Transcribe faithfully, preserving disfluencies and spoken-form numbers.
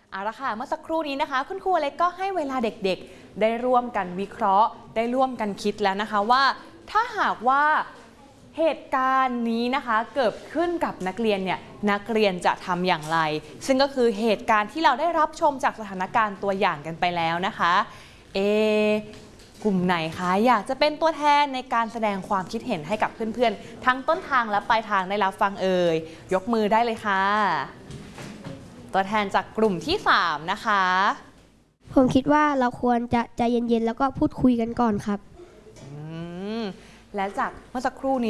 เอาละค่ะเมื่อสักครู่นี้นะคะคุณครูเล็กก็ให้เวลาเด็กๆได้ร่วมกันวิเคราะห์ได้ร่วมกันคิดแล้วนะคะว่าถ้าหากว่าเหตุการณ์นี้นะคะเกิดขึ้นกับนักเรียนเนี่ยนักเรียนจะทำอย่างไรซึ่งก็คือเหตุการณ์ที่เราได้รับชมจากสถานการณ์ตัวอย่างกันไปแล้วนะคะเอกลุ่มไหนคะอยากจะเป็นตัวแทนในการแสดงความคิดเห็นให้กับเพื่อนๆทั้งต้นทางและปลายทางได้รับฟังเอ่ยยกมือได้เลยค่ะตัวแทนจากกลุ่มที่สามนะคะผมคิดว่าเราควรจะใจเย็นๆแล้วก็พูดคุยกันก่อนครับอืมและจากเมื่อสักครู่นี้